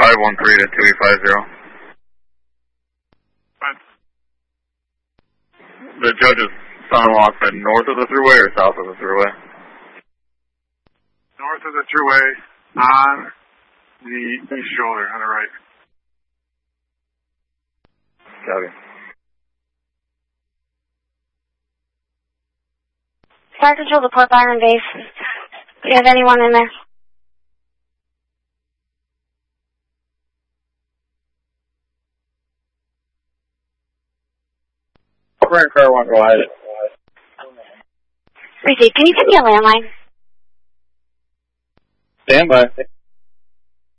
513 to 2850. The judge's son walks north of the thruway or south of the thruway? North of the thruway on the east shoulder, on the right. Copy. Fire Control to Port Byron Base. Do you have anyone in there? Car 1, go ahead. Receive. Can you give me a landline? Stand by.